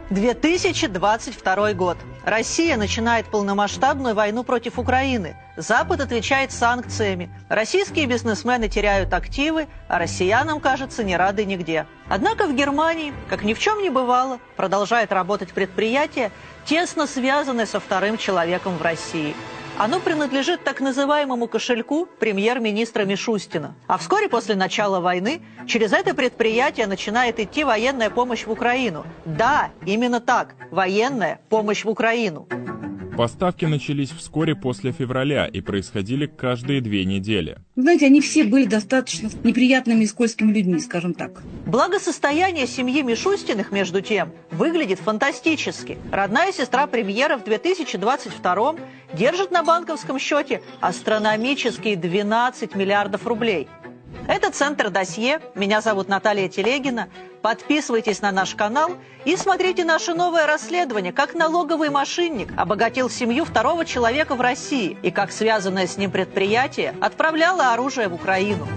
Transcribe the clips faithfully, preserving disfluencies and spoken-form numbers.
две тысячи двадцать второй год. Россия начинает полномасштабную войну против Украины. Запад отвечает санкциями. Российские бизнесмены теряют активы, а россиянам, кажется, не рады нигде. Однако в Германии, как ни в чем не бывало, продолжает работать предприятие, тесно связанное со вторым человеком в России. Оно принадлежит так называемому кошельку премьер-министра Мишустина. А вскоре после начала войны через это предприятие начинает идти военная помощь в Украину. Да, именно так, военная помощь в Украину. Поставки начались вскоре после февраля и происходили каждые две недели. Знаете, они все были достаточно неприятными и скользкими людьми, скажем так. Благосостояние семьи Мишустиных, между тем, выглядит фантастически. Родная сестра премьера в две тысячи двадцать втором держит на банковском счете астрономические двенадцать миллиардов рублей. Это «Центр досье». Меня зовут Наталья Телегина. Подписывайтесь на наш канал и смотрите наше новое расследование, как налоговый мошенник обогатил семью второго человека в России и как связанное с ним предприятие отправляло оружие в Украину.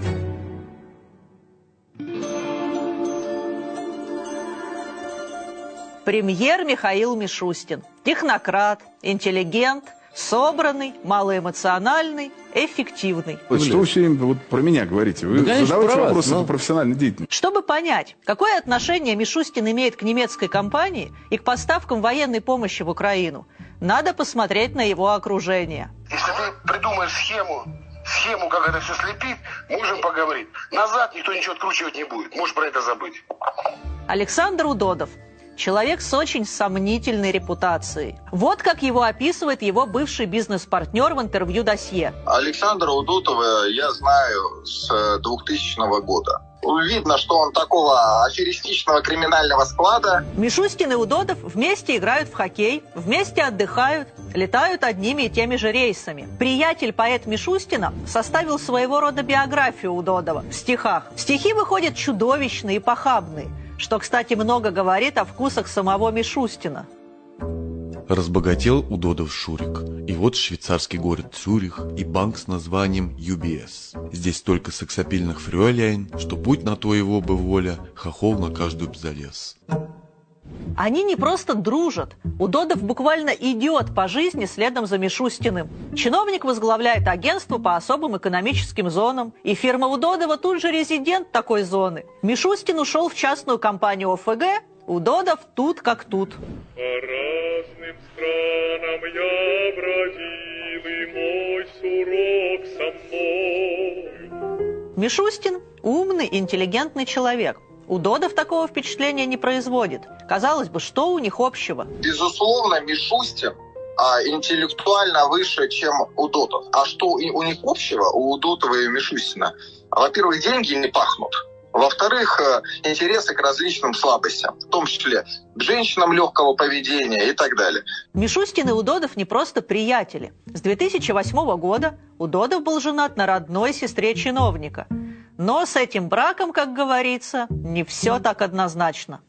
Премьер Михаил Мишустин. Технократ, интеллигент, собранный, малоэмоциональный, эффективный. Вот что вы все время вот про меня говорите? Вы да, задавайте вопросы но... по профессиональной деятельности. Чтобы понять, какое отношение Мишустин имеет к немецкой компании и к поставкам военной помощи в Украину, надо посмотреть на его окружение. Если ты придумаешь схему, схему, как это все слепить, можем поговорить. Назад никто ничего откручивать не будет. Можешь про это забыть. Александр Удодов. Человек с очень сомнительной репутацией. Вот как его описывает его бывший бизнес-партнер в интервью «Досье». Александра Удодова я знаю с двухтысячного года. Видно, что он такого аферистичного криминального склада. Мишустин и Удодов вместе играют в хоккей, вместе отдыхают, летают одними и теми же рейсами. Приятель-поэт Мишустина составил своего рода биографию Удодова в стихах. Стихи выходят чудовищные и похабные, что, кстати, много говорит о вкусах самого Мишустина. Разбогател Удодов Шурик. И вот швейцарский город Цюрих и банк с названием ю би эс. Здесь столько сексапильных фрёляйн, что будь на то его бы воля, хохол на каждую б залез. Они не просто дружат. Удодов буквально идет по жизни следом за Мишустиным. Чиновник возглавляет агентство по особым экономическим зонам, и фирма Удодова тут же резидент такой зоны. Мишустин ушел в частную компанию о эф гэ, Удодов тут как тут. По разным странам я бродил, и мой сурок со мной. Мишустин – умный, интеллигентный человек. Удодов такого впечатления не производит. Казалось бы, что у них общего? Безусловно, Мишустин а, интеллектуально выше, чем Удодов. А что у них общего, у Удодова и Мишустина? Во-первых, деньги не пахнут. Во-вторых, интересы к различным слабостям, в том числе к женщинам легкого поведения и так далее. Мишустин и Удодов не просто приятели. С две тысячи восьмого года Удодов был женат на родной сестре чиновника. Но с этим браком, как говорится, не все так однозначно.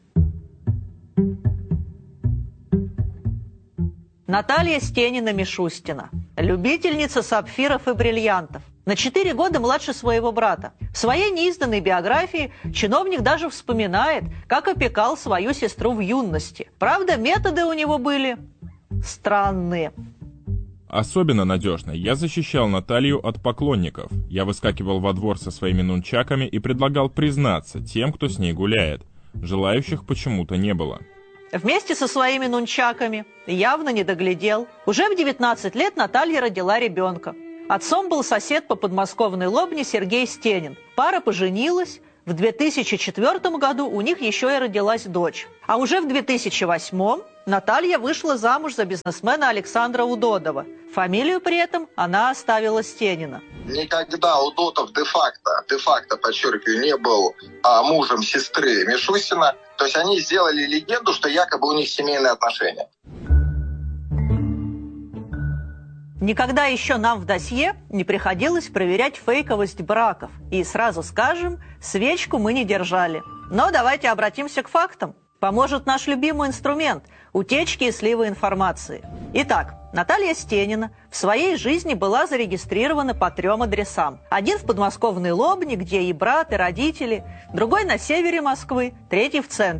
Наталья Стенина-Мишустина. Любительница сапфиров и бриллиантов. На четыре года младше своего брата. В своей неизданной биографии чиновник даже вспоминает, как опекал свою сестру в юности. Правда, методы у него были странные. Особенно надежно я защищал Наталью от поклонников. Я выскакивал во двор со своими нунчаками и предлагал признаться тем, кто с ней гуляет. Желающих почему-то не было. Вместе со своими нунчаками явно не доглядел. Уже в девятнадцать лет Наталья родила ребенка. Отцом был сосед по подмосковной Лобне Сергей Стенин. Пара поженилась. В две тысячи четвёртом году у них еще и родилась дочь. А уже в две тысячи восьмом Наталья вышла замуж за бизнесмена Александра Удодова. Фамилию при этом она оставила Стенина. Никогда Удодов де-факто, де-факто, подчеркиваю, не был а, мужем сестры Мишустина. То есть они сделали легенду, что якобы у них семейные отношения. Никогда еще нам в досье не приходилось проверять фейковость браков. И сразу скажем, свечку мы не держали. Но давайте обратимся к фактам. Поможет наш любимый инструмент – утечки и сливы информации. Итак, Наталья Стенина в своей жизни была зарегистрирована по трем адресам. Один в подмосковной Лобне, где и брат, и родители, другой на севере Москвы, третий в центре.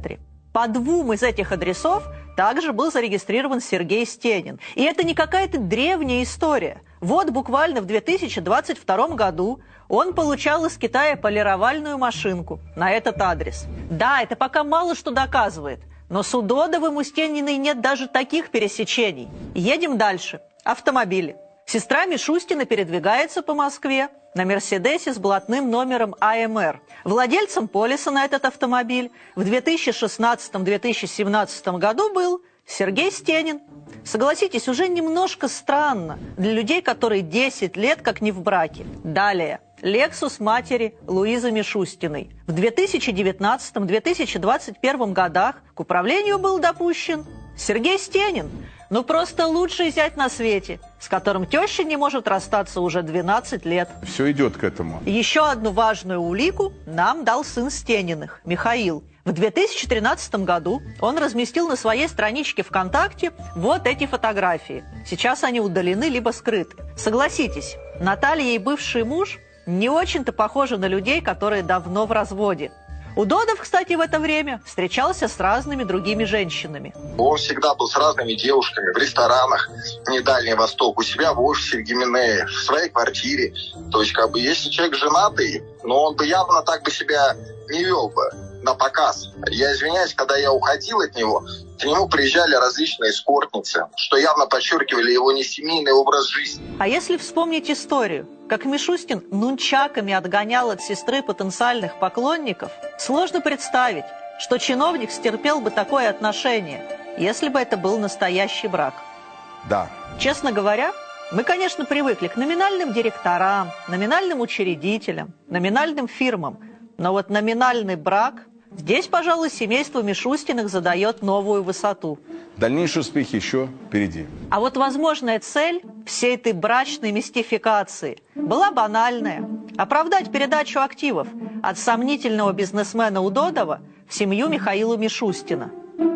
По двум из этих адресов также был зарегистрирован Сергей Стенин. И это не какая-то древняя история. Вот буквально в две тысячи двадцать втором году он получал из Китая полировальную машинку на этот адрес. Да, это пока мало что доказывает, но с Удодовым у Стениной нет даже таких пересечений. Едем дальше. Автомобили. Сестра Мишустина передвигается по Москве на «Мерседесе» с блатным номером А М Р. Владельцем полиса на этот автомобиль в две тысячи шестнадцатом — две тысячи семнадцатом году был Сергей Стенин. Согласитесь, уже немножко странно для людей, которые десять лет как не в браке. Далее. «Лексус» матери Луизы Мишустиной. В две тысячи девятнадцатом — две тысячи двадцать первом годах к управлению был допущен Сергей Стенин. Ну просто лучший зять на свете, с которым теща не может расстаться уже двенадцать лет. Все идет к этому. Еще одну важную улику нам дал сын Стениных, Михаил. В две тысячи тринадцатом году он разместил на своей страничке ВКонтакте вот эти фотографии. Сейчас они удалены либо скрыты. Согласитесь, Наталья и бывший муж не очень-то похожи на людей, которые давно в разводе. Удодов, кстати, в это время встречался с разными другими женщинами. Он всегда был с разными девушками в ресторанах, не Дальний Восток, у себя в офисе в Гименее, в своей квартире. То есть, как бы, если человек женатый, но он бы явно так бы себя не вел бы на показ. Я извиняюсь, когда я уходил от него, к нему приезжали различные эскортницы, что явно подчеркивали его несемейный образ жизни. А если вспомнить историю, как Мишустин нунчаками отгонял от сестры потенциальных поклонников, сложно представить, что чиновник стерпел бы такое отношение, если бы это был настоящий брак. Да. Честно говоря, мы, конечно, привыкли к номинальным директорам, номинальным учредителям, номинальным фирмам, но вот номинальный брак – здесь, пожалуй, семейство Мишустиных задает новую высоту. Дальнейшие успехи еще впереди. А вот возможная цель всей этой брачной мистификации была банальная – оправдать передачу активов от сомнительного бизнесмена Удодова в семью Михаила Мишустина.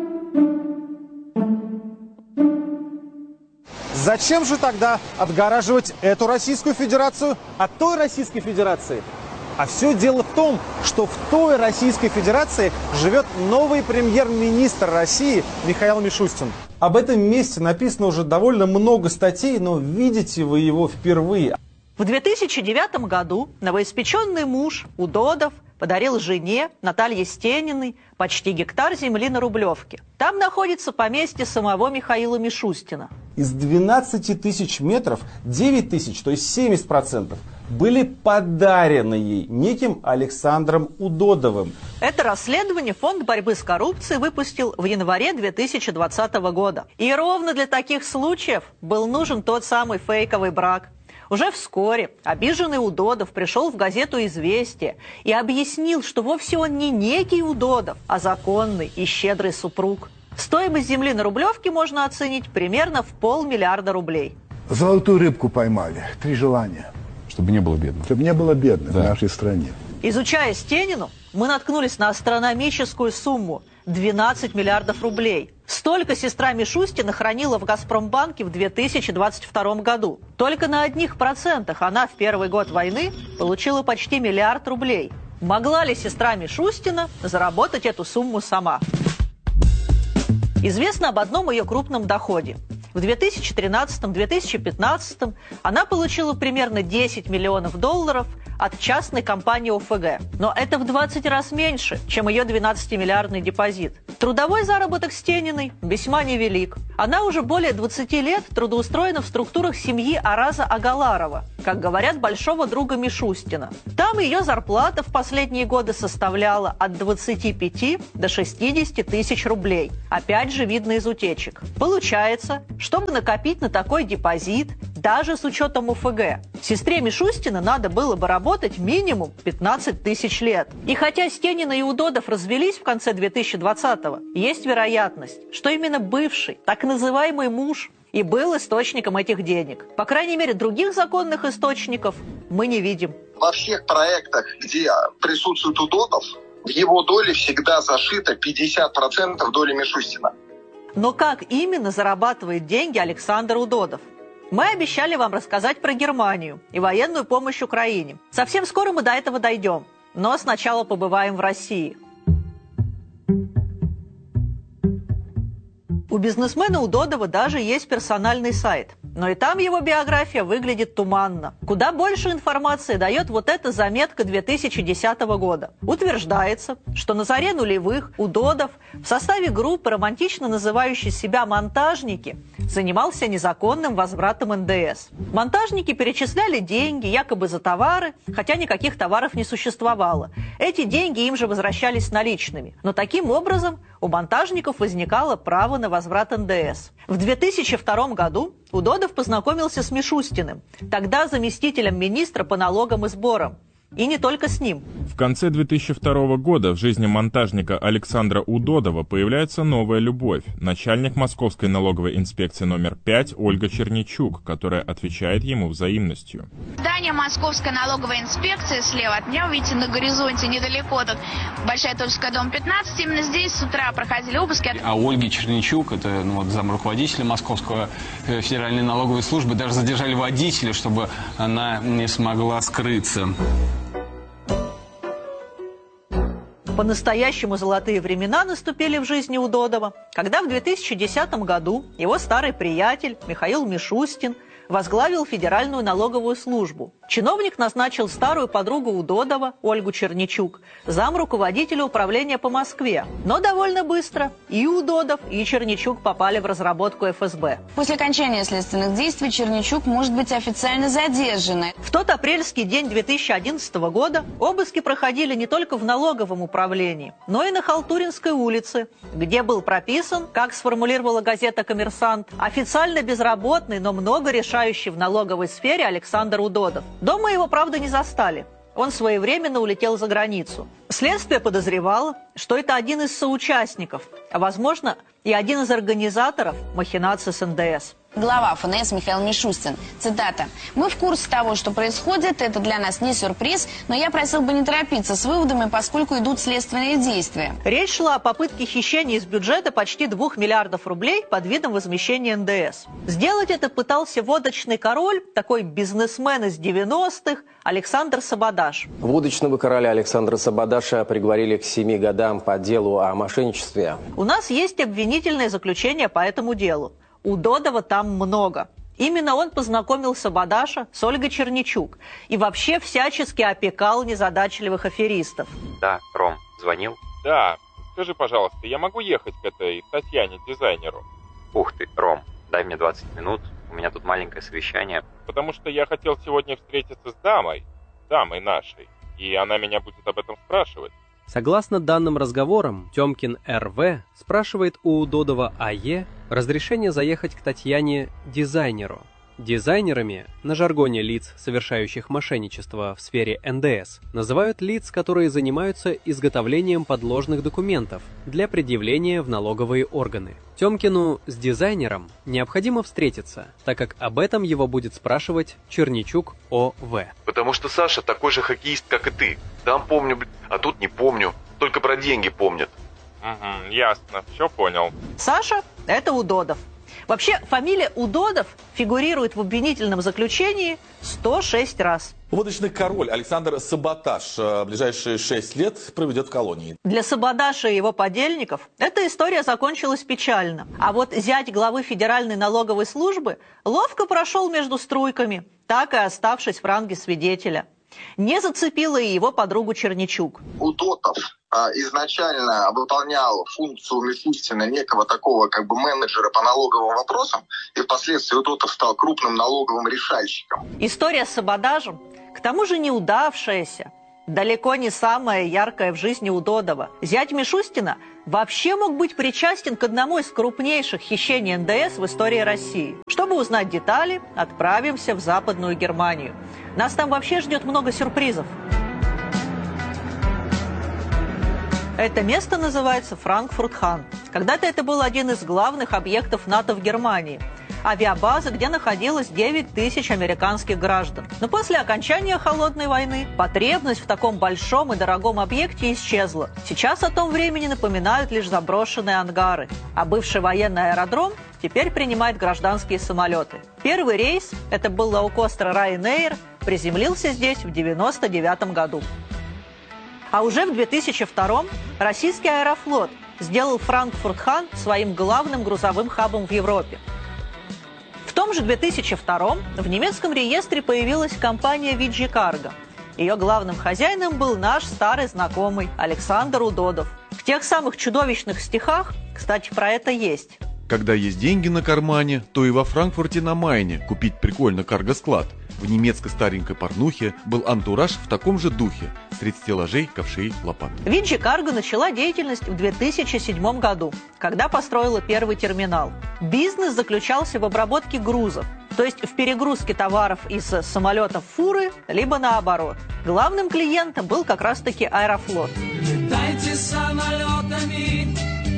Зачем же тогда отгораживать эту Российскую Федерацию от той Российской Федерации? А все дело в том, что в той Российской Федерации живет новый премьер-министр России Михаил Мишустин. Об этом месте написано уже довольно много статей, но видите вы его впервые. В две тысячи девятом году новоиспеченный муж Удодов подарил жене Наталье Стениной почти гектар земли на Рублевке. Там находится поместье самого Михаила Мишустина. Из двенадцати тысяч метров девять тысяч, то есть семьдесят процентов, были подарены ей неким Александром Удодовым. Это расследование Фонд борьбы с коррупцией выпустил в январе две тысячи двадцатого года. И ровно для таких случаев был нужен тот самый фейковый брак. Уже вскоре обиженный Удодов пришел в газету «Известия» и объяснил, что вовсе он не некий Удодов, а законный и щедрый супруг. Стоимость земли на Рублевке можно оценить примерно в полмиллиарда рублей. Золотую рыбку поймали. Три желания. Чтобы не было бедно. Чтобы не было бедно, да, в нашей стране. Изучая Стенину, мы наткнулись на астрономическую сумму – двенадцать миллиардов рублей. Столько сестра Мишустина хранила в «Газпромбанке» в две тысячи двадцать втором году. Только на одних процентах она в первый год войны получила почти миллиард рублей. Могла ли сестра Мишустина заработать эту сумму сама? Известно об одном ее крупном доходе. В две тысячи тринадцатом — две тысячи пятнадцатом она получила примерно десять миллионов долларов от частной компании О Ф Г. Но это в двадцать раз меньше, чем ее двенадцатимиллиардный депозит. Трудовой заработок Стениной весьма невелик. Она уже более двадцати лет трудоустроена в структурах семьи Араза Агаларова, как говорят, большого друга Мишустина. Там ее зарплата в последние годы составляла от двадцати пяти до шестидесяти тысяч рублей. Опять же, видно из утечек. Получается, чтобы накопить на такой депозит, даже с учетом О Ф Г, сестре Мишустина надо было бы работать минимум пятнадцать тысяч лет. И хотя Стенина и Удодов развелись в конце две тысячи двадцатого, есть вероятность, что именно бывший, так называемый муж, и был источником этих денег. По крайней мере, других законных источников мы не видим. Во всех проектах, где присутствует Удодов, в его доле всегда зашито пятьдесят процентов доли Мишустина. Но как именно зарабатывает деньги Александр Удодов? Мы обещали вам рассказать про Германию и военную помощь Украине. Совсем скоро мы до этого дойдем, но сначала побываем в России. У бизнесмена Удодова даже есть персональный сайт. Но и там его биография выглядит туманно. Куда больше информации дает вот эта заметка две тысячи десятого года. Утверждается, что на заре нулевых Удодов в составе группы, романтично называющей себя «монтажники», занимался незаконным возвратом эн дэ эс. Монтажники перечисляли деньги якобы за товары, хотя никаких товаров не существовало. Эти деньги им же возвращались наличными. Но таким образом у монтажников возникало право на возврат эн дэ эс. В две тысячи втором году Удодов познакомился с Мишустиным, тогда заместителем министра по налогам и сборам. И не только с ним. В конце две тысячи второго года в жизни монтажника Александра Удодова появляется новая любовь. Начальник Московской налоговой инспекции номер пять Ольга Черничук, которая отвечает ему взаимностью. Здание Московской налоговой инспекции слева от меня, видите, на горизонте, недалеко тут, Большая Тульская, дом пятнадцать. Именно здесь с утра проходили обыски. А Ольги Черничук, это ну, вот, замруководителя Московского федеральной налоговой службы, даже задержали водителя, чтобы она не смогла скрыться. По-настоящему золотые времена наступили в жизни Удодова, когда в две тысячи десятом году его старый приятель Михаил Мишустин возглавил Федеральную налоговую службу. Чиновник назначил старую подругу Удодова, Ольгу Черничук, замруководителя управления по Москве. Но довольно быстро и Удодов, и Черничук попали в разработку эф эс бэ. После окончания следственных действий Черничук может быть официально задержана. В тот апрельский день две тысячи одиннадцатого года обыски проходили не только в налоговом управлении, но и на Халтуринской улице, где был прописан, как сформулировала газета «Коммерсант», официально безработный, но много решающий в налоговой сфере Александр Удодов. Дома его, правда, не застали. Он своевременно улетел за границу. Следствие подозревало, что это один из соучастников, а, возможно, и один из организаторов махинаций с эн дэ эс. Глава эф эн эс Михаил Мишустин. Цитата. «Мы в курсе того, что происходит. Это для нас не сюрприз, но я просил бы не торопиться с выводами, поскольку идут следственные действия». Речь шла о попытке хищения из бюджета почти двух миллиардов рублей под видом возмещения эн дэ эс. Сделать это пытался водочный король, такой бизнесмен из девяностых, Александр Сабадаш. Водочного короля Александра Сабадаша приговорили к семи годам по делу о мошенничестве. У нас есть обвинительное заключение по этому делу. Удодова там много. Именно он познакомил Сабадаша с Ольгой Черничук и вообще всячески опекал незадачливых аферистов. Да, Ром, звонил? Да. Скажи, пожалуйста, я могу ехать к этой Татьяне, дизайнеру? Ух ты, Ром, дай мне двадцать минут, у меня тут маленькое совещание. Потому что я хотел сегодня встретиться с дамой, дамой нашей, и она меня будет об этом спрашивать. Согласно данным разговорам, Тёмкин эр вэ спрашивает у Удодова а е разрешение заехать к Татьяне дизайнеру. Дизайнерами на жаргоне лиц, совершающих мошенничество в сфере эн дэ эс, называют лиц, которые занимаются изготовлением подложных документов для предъявления в налоговые органы. Тёмкину с дизайнером необходимо встретиться, так как об этом его будет спрашивать Черничук о вэ. Потому что Саша такой же хоккеист, как и ты. Там помню, а тут не помню. Только про деньги помнят. Угу, ясно, все понял. Саша – это Удодов. Вообще, фамилия Удодов фигурирует в обвинительном заключении сто шесть раз. Водочный король Александр Сабадаш ближайшие шесть лет проведет в колонии. Для Сабадаша и его подельников эта история закончилась печально. А вот зять главы Федеральной налоговой службы ловко прошел между струйками, так и оставшись в ранге свидетеля. Не зацепила и его подругу Черничук. Удодов а, изначально выполнял функцию Мишустина, некого такого как бы менеджера по налоговым вопросам, и впоследствии Удодов стал крупным налоговым решальщиком. История с Сабадажем, к тому же неудавшаяся, далеко не самая яркая в жизни Удодова. Зять Мишустина вообще мог быть причастен к одному из крупнейших хищений эн дэ эс в истории России. Чтобы узнать детали, отправимся в Западную Германию. Нас там вообще ждет много сюрпризов. Это место называется Франкфурт-Хан. Когда-то это был один из главных объектов НАТО в Германии. Авиабаза, где находилось девять тысяч американских граждан. Но после окончания Холодной войны потребность в таком большом и дорогом объекте исчезла. Сейчас о том времени напоминают лишь заброшенные ангары. А бывший военный аэродром теперь принимает гражданские самолеты. Первый рейс, это был лоукостер Ryanair, приземлился здесь в девяносто девятом году. А уже в две тысячи втором российский Аэрофлот сделал Франкфурт-Ханн своим главным грузовым хабом в Европе. В том же две тысячи втором в немецком реестре появилась компания ви джи Cargo. Ее главным хозяином был наш старый знакомый Александр Удодов. В тех самых чудовищных стихах, кстати, про это есть. Когда есть деньги на кармане, то и во Франкфурте на Майне купить прикольно карго-склад. В немецкой старенькой порнухе был антураж в таком же духе. Среди стеллажей, ковшей, лопат. ви джи Cargo начала деятельность в две тысячи седьмом году, когда построила первый терминал. Бизнес заключался в обработке грузов, то есть в перегрузке товаров из самолетов в фуры, либо наоборот. Главным клиентом был как раз-таки Аэрофлот. Летайте самолетами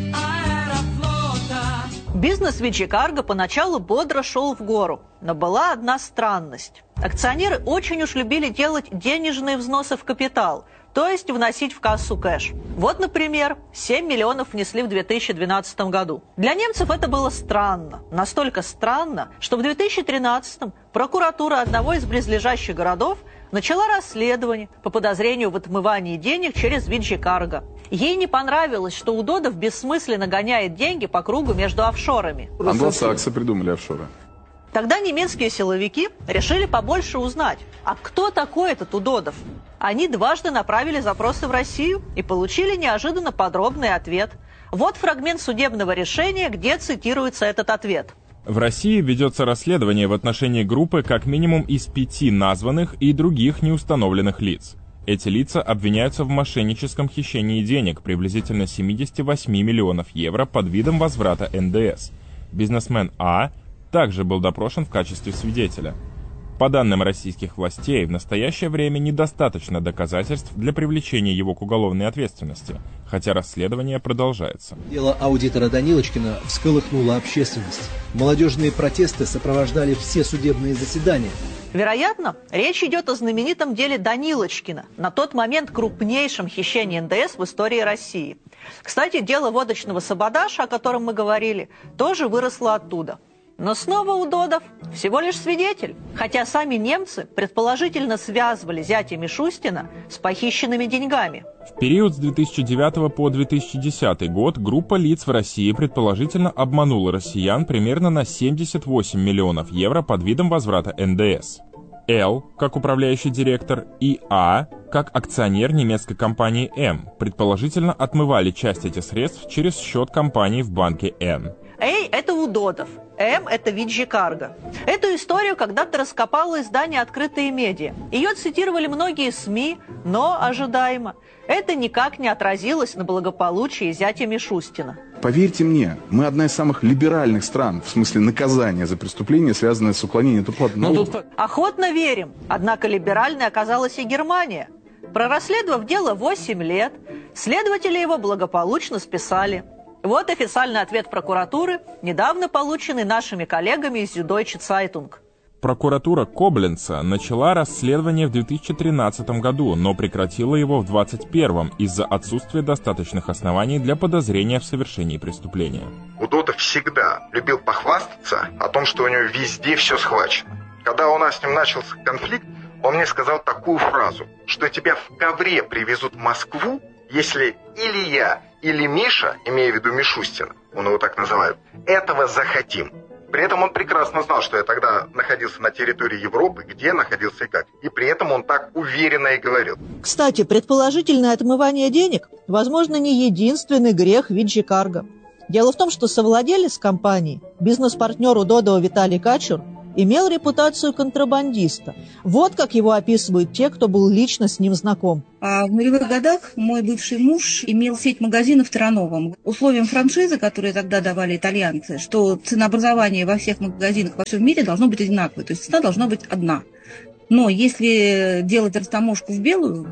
Аэрофлота. Бизнес ви джи Cargo поначалу бодро шел в гору, но была одна странность. Акционеры очень уж любили делать денежные взносы в капитал, то есть вносить в кассу кэш. Вот, например, семь миллионов внесли в две тысячи двенадцатом году. Для немцев это было странно. Настолько странно, что в две тысячи тринадцатом прокуратура одного из близлежащих городов начала расследование по подозрению в отмывании денег через ви джи Cargo. Ей не понравилось, что Удодов бессмысленно гоняет деньги по кругу между офшорами. Англосаксы придумали офшоры. Тогда немецкие силовики решили побольше узнать, а кто такой этот Удодов? Они дважды направили запросы в Россию и получили неожиданно подробный ответ. Вот фрагмент судебного решения, где цитируется этот ответ. В России ведется расследование в отношении группы как минимум из пяти названных и других неустановленных лиц. Эти лица обвиняются в мошенническом хищении денег приблизительно семьдесят восемь миллионов евро под видом возврата эн дэ эс. Бизнесмен А также был допрошен в качестве свидетеля. По данным российских властей, в настоящее время недостаточно доказательств для привлечения его к уголовной ответственности, хотя расследование продолжается. Дело аудитора Данилочкина всколыхнуло общественность. Молодежные протесты сопровождали все судебные заседания. Вероятно, речь идет о знаменитом деле Данилочкина, на тот момент крупнейшем хищении эн дэ эс в истории России. Кстати, дело водочного саботажа, о котором мы говорили, тоже выросло оттуда. Но снова Удодов всего лишь свидетель, хотя сами немцы предположительно связывали зятя Мишустина с похищенными деньгами. В период с две тысячи девятого по две тысячи десятый год группа лиц в России предположительно обманула россиян примерно на семьдесят восемь миллионов евро под видом возврата эн дэ эс. Л, как управляющий директор, и А, как акционер немецкой компании М, предположительно отмывали часть этих средств через счет компании в банке Н. А – это Удодов, М – это ви джи Cargo. Эту историю когда-то раскопало издание «Открытые медиа». Ее цитировали многие СМИ, но ожидаемо. Это никак не отразилось на благополучии зятя Мишустина. Поверьте мне, мы одна из самых либеральных стран в смысле наказания за преступления, связанные с уклонением от уплаты налогов. Тут... Охотно верим. Однако либеральной оказалась и Германия. Прорасследовав дело восемь лет, следователи его благополучно списали. Вот официальный ответ прокуратуры, недавно полученный нашими коллегами из Süddeutsche Zeitung. Прокуратура Кобленца начала расследование в две тысячи тринадцатом году, но прекратила его в две тысячи двадцать первом из-за отсутствия достаточных оснований для подозрения в совершении преступления. Удодов всегда любил похвастаться о том, что у него везде все схвачено. Когда у нас с ним начался конфликт, он мне сказал такую фразу, что тебя в ковре привезут в Москву, если или я, или Миша, имея в виду Мишустина, он его так называет, этого захотим. При этом он прекрасно знал, что я тогда находился на территории Европы, где находился и как. И при этом он так уверенно и говорил. Кстати, предположительное отмывание денег, возможно, не единственный грех ви джи Cargo. Дело в том, что совладелец компании, бизнес-партнер Удодова Виталий Качур, имел репутацию контрабандиста. Вот как его описывают те, кто был лично с ним знаком. А в нулевых годах мой бывший муж имел сеть магазинов в Тарановом. Условием франшизы, которые тогда давали итальянцы, что ценообразование во всех магазинах во всем мире должно быть одинаковое, то есть цена должна быть одна. Но если делать растаможку в белую,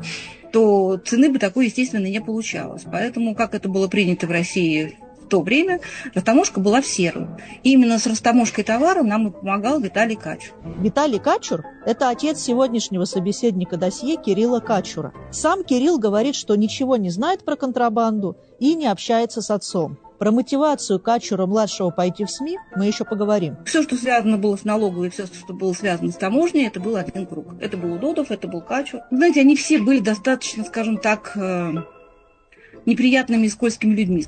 то цены бы такой, естественно, не получалось. Поэтому, как это было принято в России в то время, растаможка была в серую. И именно с растаможкой товара нам и помогал Виталий Качур. Виталий Качур – это отец сегодняшнего собеседника досье Кирилла Качура. Сам Кирилл говорит, что ничего не знает про контрабанду и не общается с отцом. Про мотивацию Качура-младшего пойти в СМИ мы еще поговорим. Все, что связано было с налоговой, все, что было связано с таможней, это был один круг. Это был Удодов, это был Качур. Знаете, они все были достаточно, скажем так, неприятными и скользкими людьми.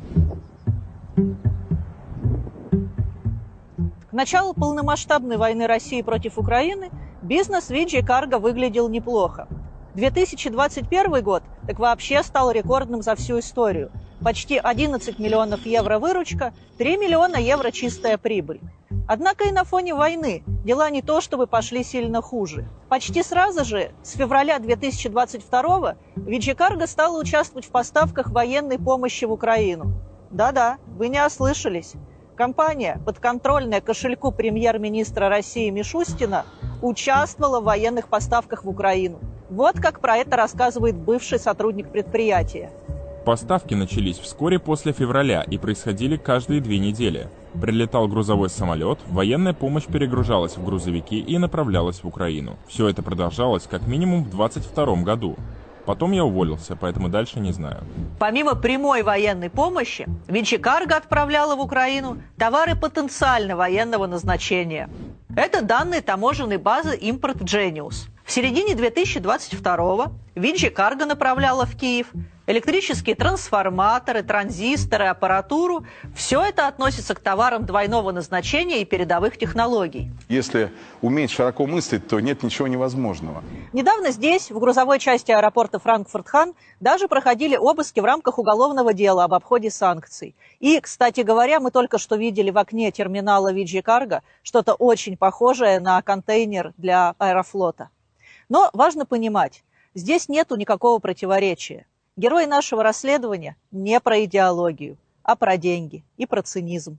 К началу полномасштабной войны России против Украины бизнес ви джи Cargo выглядел неплохо. две тысячи двадцать первый год так вообще стал рекордным за всю историю. Почти одиннадцать миллионов евро выручка, три миллиона евро чистая прибыль. Однако и на фоне войны дела не то чтобы пошли сильно хуже. Почти сразу же, с февраля две тысячи двадцать второго, ви джи Cargo стала участвовать в поставках военной помощи в Украину. Да-да, вы не ослышались. Компания, подконтрольная кошельку премьер-министра России Мишустина, участвовала в военных поставках в Украину. Вот как про это рассказывает бывший сотрудник предприятия. Поставки начались вскоре после февраля и происходили каждые две недели. Прилетал грузовой самолет, военная помощь перегружалась в грузовики и направлялась в Украину. Все это продолжалось как минимум в двадцать втором году. Потом я уволился, поэтому дальше не знаю. Помимо прямой военной помощи, ви джи Cargo отправляла в Украину товары потенциально военного назначения. Это данные таможенной базы Import Genius. В середине две тысячи двадцать второго ви джи Cargo направляла в Киев электрические трансформаторы, транзисторы, аппаратуру. Все это относится к товарам двойного назначения и передовых технологий. Если уметь широко мыслить, то нет ничего невозможного. Недавно здесь, в грузовой части аэропорта Франкфурт-Хан, даже проходили обыски в рамках уголовного дела об обходе санкций. И, кстати говоря, мы только что видели в окне терминала ви джи Cargo что-то очень похожее на контейнер для Аэрофлота. Но важно понимать, здесь нету никакого противоречия. Герои нашего расследования не про идеологию, а про деньги и про цинизм.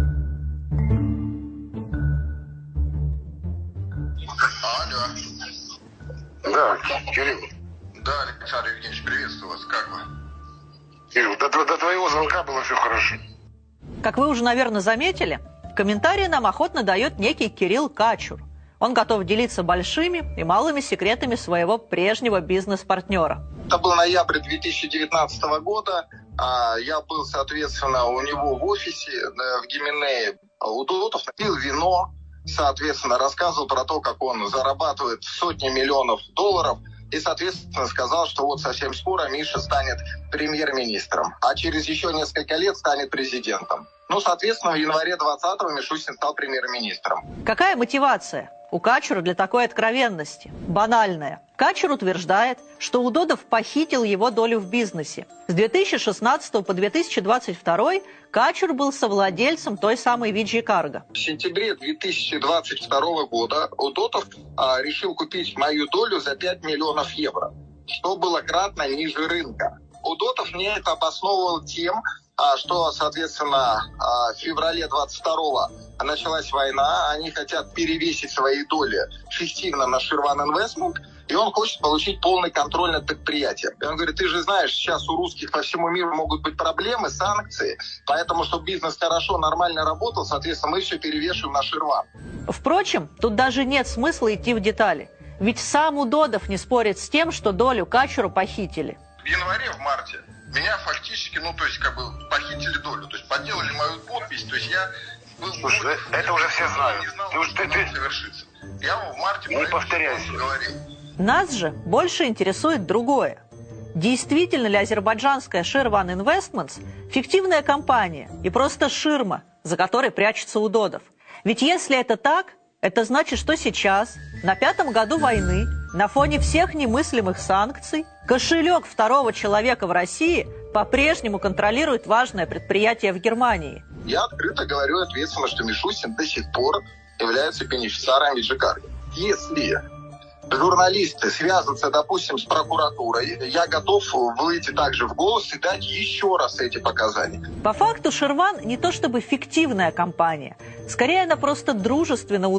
Алло. Да, Кирилл. Да, Александр Евгеньевич, приветствую вас. Как вы? Кирилл, до, до твоего звонка было все хорошо. Как вы уже, наверное, заметили, комментарии нам охотно дает некий Кирилл Качур. Он готов делиться большими и малыми секретами своего прежнего бизнес-партнера. Это был ноябрь две тысячи девятнадцатого года. Я был, соответственно, у него в офисе в Гименее. Удотов пил вино, соответственно, рассказывал про то, как он зарабатывает сотни миллионов долларов. И, соответственно, сказал, что вот совсем скоро Миша станет премьер-министром, а через еще несколько лет станет президентом. Ну, соответственно, в январе двадцатого Мишустин стал премьер-министром. Какая мотивация у Качура для такой откровенности? Банальная. Качур утверждает, что Удодов похитил его долю в бизнесе. С две тысячи шестнадцатого по две тысячи двадцать второй Качур был совладельцем той самой ви джи Cargo. В сентябре две тысячи двадцать второго года Удотов а, решил купить мою долю за пять миллионов евро, что было кратно ниже рынка. Удотов мне это обосновывал тем, что, соответственно, в феврале двадцать второго началась война, они хотят перевесить свои доли фиктивно на Ширван Инвестмент, и он хочет получить полный контроль над предприятием. И он говорит, ты же знаешь, сейчас у русских по всему миру могут быть проблемы, санкции, поэтому, чтобы бизнес хорошо, нормально работал, соответственно, мы все перевешиваем на Ширван. Впрочем, тут даже нет смысла идти в детали, ведь сам Удодов не спорит с тем, что долю Качуру похитили. В январе, в марте меня фактически, ну, то есть, как бы, похитили долю, то есть, подделали мою подпись, то есть, я был... Слушай, против, это уже все знают. Не знал, ты, что ты, ты... совершится. Я в марте... Не повторяйся. Говорил. Нас же больше интересует другое. Действительно ли азербайджанская Ширван Инвестментс фиктивная компания и просто ширма, за которой прячется Удодов? Ведь если это так, это значит, что сейчас, на пятом году войны, на фоне всех немыслимых санкций, кошелек второго человека в России по-прежнему контролирует важное предприятие в Германии. Я открыто говорю ответственно, что Мишустин до сих пор является бенефициаром ви джи Cargo. Если журналисты связываются, допустим, с прокуратурой, я готов выйти также в голос и дать еще раз эти показания. По факту Ширван не то чтобы фиктивная компания, скорее она просто дружественно